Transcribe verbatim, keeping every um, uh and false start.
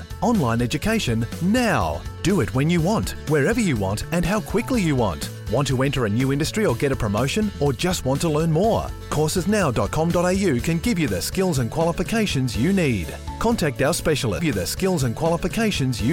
Online education now. Do it when you want, wherever you want, and how quickly you want. Want to enter a new industry or get a promotion, or just want to learn more? courses now dot com dot a u can give you the skills and qualifications you need. Contact our specialist. Give you the skills and qualifications you